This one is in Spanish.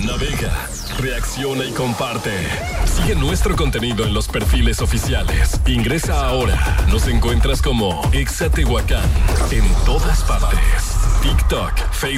Navega, reacciona y comparte. Sigue nuestro contenido en los perfiles oficiales. Ingresa ahora. Nos encuentras como Exa Tehuacán en todas partes. TikTok, Facebook.